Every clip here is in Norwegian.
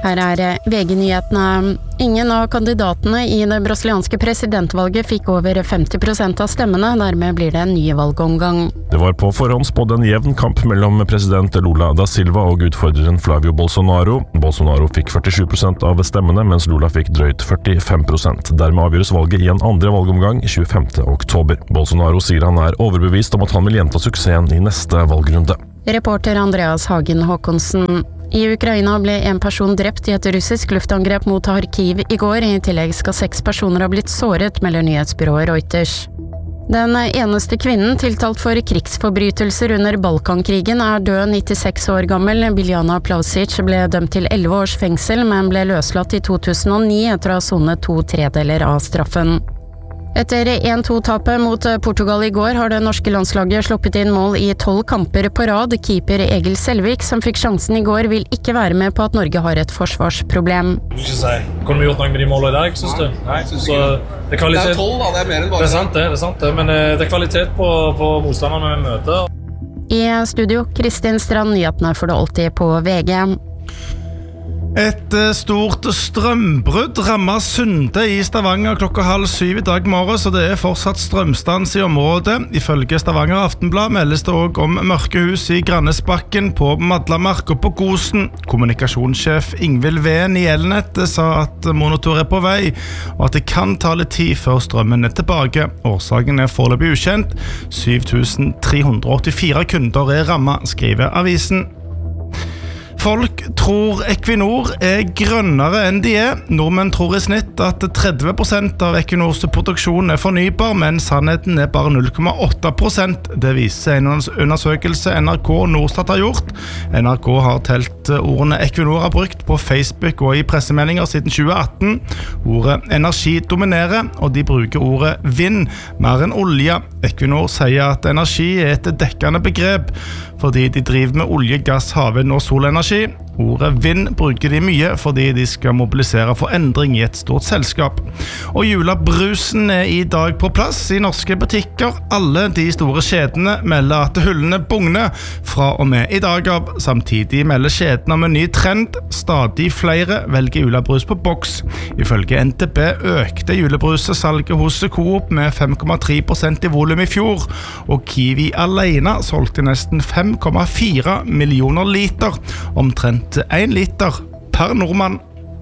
Her VG-nyhetene. Ingen av kandidatene i det brasilianske presidentvalget fikk over 50% av stemmene, dermed blir det en ny valgomgang. Det var på forhånd spådd en jevn kamp mellom president Lula da Silva og utfordreren Flavio Bolsonaro. Bolsonaro fikk 47% av stemmene, mens Lula fikk drøyt 45%. Dermed avgjøres valget i en andre valgomgang 25. oktober. Bolsonaro sier han overbevist om at han vil gjenta suksessen i neste valgrunde. Reporter Andreas Hagen Håkonsen. I Ukraina ble en person drept i et russisk luftangrep mot Kharkiv i går. I tillegg skal 6 personer ha blitt såret, melder nyhetsbyrået Reuters. Den eneste kvinnen tiltalt for krigsforbrytelser under Balkankrigen død 96 år gammel. Biljana Plausic ble dømt til 11 års fengsel, men ble løslatt i 2009 etter å ha sonet 2/3 av straffen. Etter 1-2-tapet mot Portugal i går har det norske landslaget sluppet inn mål i 12 kamper på rad. Keeper Egil Selvik, som fikk sjansen i går, vil ikke være med på at Norge har et forsvarsproblem. Kunne vi gjort noe med de målene i dag, synes du? Nei, synes Så det er kvalitet. Det 12 da, det mer enn bare. Det er sant det, men det er kvalitet på motstanderne vi møter. I studio, Kristin Strand, nyhetene får det alltid på VG. Et stort strømbrudd rammer Sunde i Stavanger klokka 6:30 i dag morgen, så det fortsatt strømstans i området. Ifølge Stavanger Aftenblad meldes det også om mørkehus i Grannesbakken, på Madlamark og på Gosen. Kommunikasjonssjef Ingvild Ven i Elnett sa at monitor på vei, og at det kan ta litt tid før strømmen tilbake. Årsaken foreløpig ukjent. 7384 kunder rammet, skriver avisen. Folk tror Equinor grønnere enn de Nordmenn tror i snitt at 30% av Equinors produksjon fornybar, men sannheten bare 0,8%. Det viser en undersøkelse NRK og Norstat har gjort. NRK har telt ordene Equinor har brukt på Facebook og i pressemeldinger siden 2018. Ordet energi dominerer, og de bruker ordet vind mer enn olje. Equinor sier at energi et dekkende begrep, fordi de driver med olje, gass, havvind og solenergi. Ordet vind bruker de mye fordi de skal mobilisere for endring i et stort selskap. Og julebrusen i dag på plass i norske butikker. Alle de store kjedene melder at hullene bugner fra og med i dag av. Samtidig melder kjedene om en ny trend. Stadig flere velger julebrus på boks. Ifølge NTB økte julebrusesalget hos Coop med 5,3% i volum i fjor, og Kiwi alene solgte nesten 5,4 millioner liter, omtrent 1 liter per nordmann.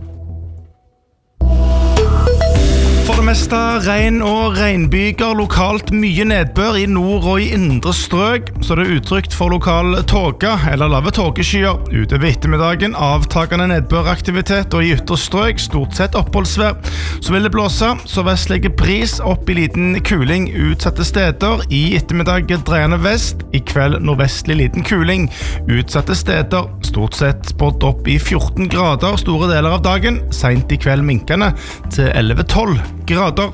For det meste regn og regnbyger, lokalt mye nedbør i nord og i indre strøk, så det utrygt for lokal tåke eller lave tåkeskyer. Utover ettermiddagen avtagende nedbøraktivitet, og i ytre strøk stort sett oppholdsvær. Så vil det blåse, så vestlige bris opp i liten kuling utsatte steder. I ettermiddag dreiende vest, i kveld nordvestlig liten kuling utsatte steder. Stort sett spådd opp i 14 grader store deler av dagen, sent i kveld minkende til 11-12 grader.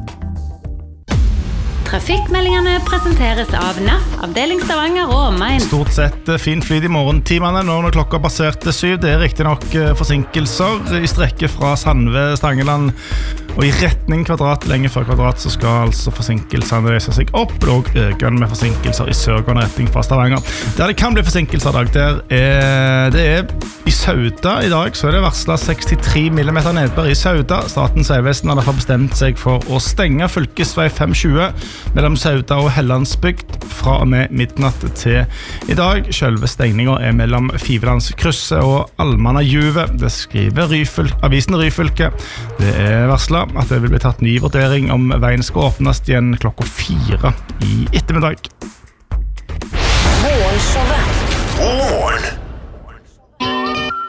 Trafikkmeldingene presenteres av NAF, avdeling Stavanger og omegn. Stort sett fin flyt i morgentimene når klokka passerte 7. Det riktig nok forsinkelser i strekket fra Sandve, Stangeland og i retning Kvadrat. Lenge før Kvadrat så skal altså forsinkelsene reise seg opp, og økende med forsinkelser i sørgående retning fra Stavanger. Der det kan bli forsinkelser i dag, det i Sauda i dag, så det varslet 63 mm nedbør i Sauda. Statens vegvesen har derfor bestemt seg for å stenge fylkesvei 520 mellom Sauda og Hellandsbygd fra og med midnatt til i dag. Selve stengningen mellom Fivelandskrysset og Almannajuvet. Det skriver avisen Ryfylke. Det varslet at det vil bli tatt ny vurdering om veien skal åpnes igjen klokka 4 i ettermiddag. Morgenshowet.